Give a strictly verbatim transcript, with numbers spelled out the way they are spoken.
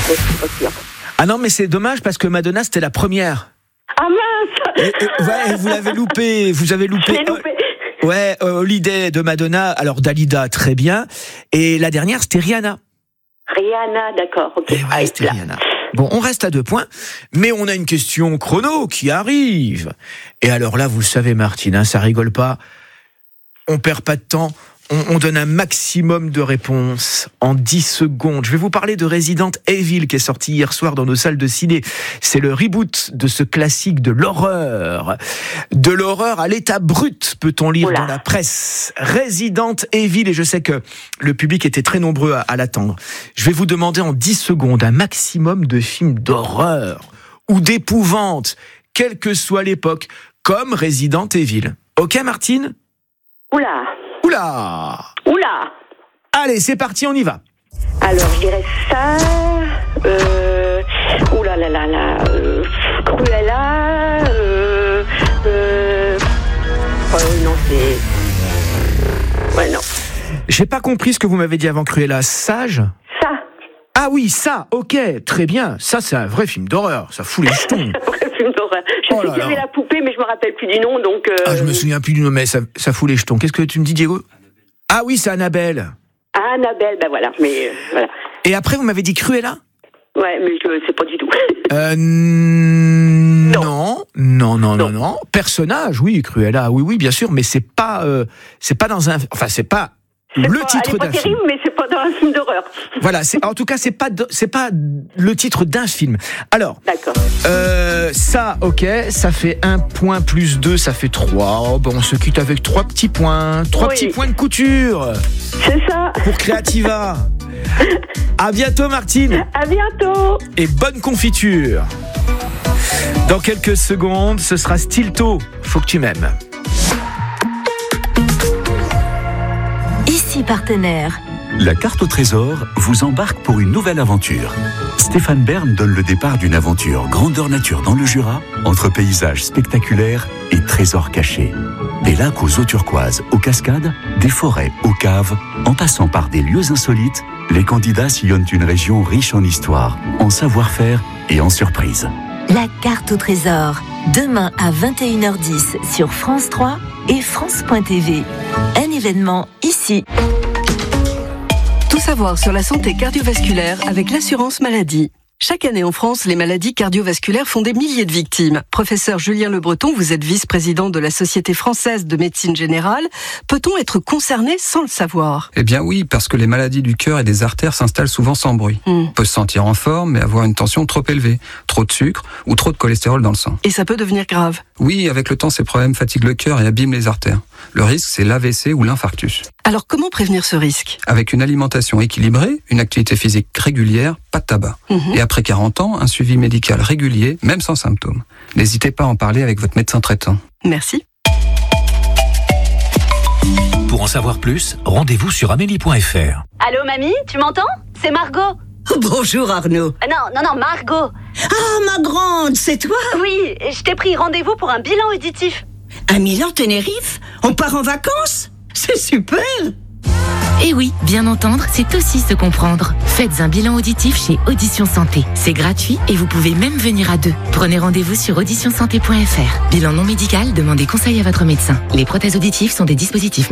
je suis pas sûre. Ah non, mais c'est dommage parce que Madonna, c'était la première. Ah mince. Et, et, ouais, vous l'avez loupé, vous avez loupé. Je l'ai loupé. Euh, ouais, euh, Holiday de Madonna, alors Dalida, très bien. Et la dernière, c'était Rihanna. Rihanna, d'accord, ok. Et ouais, c'était Rihanna. Bon, on reste à deux points, mais on a une question chrono qui arrive. Et alors là, vous le savez, Martine, hein, ça rigole pas. On perd pas de temps. On, on donne un maximum de réponses en dix secondes. Je vais vous parler de Resident Evil qui est sorti hier soir dans nos salles de ciné. C'est le reboot de ce classique de l'horreur. De l'horreur à l'état brut, peut-on lire Oula. dans la presse. Resident Evil, et je sais que le public était très nombreux à, à l'attendre. Je vais vous demander en dix secondes un maximum de films d'horreur ou d'épouvante, quelle que soit l'époque, comme Resident Evil. Ok, Martine ? Oula. Oula! Oula. Allez, c'est parti, on y va. Alors, je dirais ça. Euh. Oula là là là. Euh, Cruella. Euh. Euh. euh non, c'est. Ouais, non. J'ai pas compris ce que vous m'avez dit avant Cruella. Sage? Ça. Ah oui, ça, ok, très bien. Ça, c'est un vrai film d'horreur. Ça fout les jetons. Film d'horreur. Je Oh sais là qu'il y avait là. la poupée, mais je me rappelle plus du nom, donc. Euh... Ah, je me souviens plus du nom, mais ça, ça fout les jetons. Qu'est-ce que tu me dis, Diego? Ah oui, c'est Annabelle. Ah, Annabelle, ben voilà, mais euh, voilà. Et après, vous m'avez dit Cruella? Ouais, mais je sais pas du tout. Euh, n- Non. non, non, non, non, Non. non. Personnage, oui, Cruella, oui, oui, bien sûr, mais c'est pas, euh, c'est pas dans un, enfin, c'est pas C'est le pas, titre elle est pas d'un film. terrible, mais c'est pas dans un film d'horreur. Voilà, c'est, en tout cas, c'est pas, de- c'est pas le titre d'un film. Alors, D'accord. euh, ça, ok, ça fait un point plus deux, ça fait trois. Oh, bon, on se quitte avec trois petits points, trois Oui. petits points de couture C'est ça. pour Creativa. À bientôt, Martine, À bientôt. et bonne confiture. Dans quelques secondes, ce sera Stilto. Faut que tu m'aimes. Ici partenaire. La carte au trésor vous embarque pour une nouvelle aventure. Stéphane Bern donne le départ d'une aventure grandeur nature dans le Jura, entre paysages spectaculaires et trésors cachés. Des lacs aux eaux turquoises, aux cascades, des forêts aux caves, en passant par des lieux insolites, les candidats sillonnent une région riche en histoire, en savoir-faire et en surprises. La carte au trésor. Demain à vingt et une heures dix sur France trois et France point T V. Un événement ici. Tout savoir sur la santé cardiovasculaire avec l'assurance maladie. Chaque année en France, les maladies cardiovasculaires font des milliers de victimes. Professeur Julien Le Breton, vous êtes vice-président de la Société française de médecine générale. Peut-on être concerné sans le savoir ? Eh bien oui, parce que les maladies du cœur et des artères s'installent souvent sans bruit. Hmm. On peut se sentir en forme, mais avoir une tension trop élevée, trop de sucre ou trop de cholestérol dans le sang. Et ça peut devenir grave. Oui, avec le temps, ces problèmes fatiguent le cœur et abîment les artères. Le risque, c'est l'A V C ou l'infarctus. Alors comment prévenir ce risque ? Avec une alimentation équilibrée, une activité physique régulière, pas de tabac. Mhm. Et après quarante ans, un suivi médical régulier, même sans symptômes. N'hésitez pas à en parler avec votre médecin traitant. Merci. Pour en savoir plus, rendez-vous sur amélie point f r. Allô, mamie, tu m'entends? C'est Margot. Bonjour Arnaud. Euh, Non, non, non, Margot. Ah, ma grande, c'est toi? Oui, je t'ai pris rendez-vous pour un bilan auditif. À Milan, Tenerife? On part en vacances? C'est super! Et oui, bien entendre, c'est aussi se comprendre. Faites un bilan auditif chez Audition Santé. C'est gratuit et vous pouvez même venir à deux. Prenez rendez-vous sur audition santé point f r. Bilan non médical, demandez conseil à votre médecin. Les prothèses auditives sont des dispositifs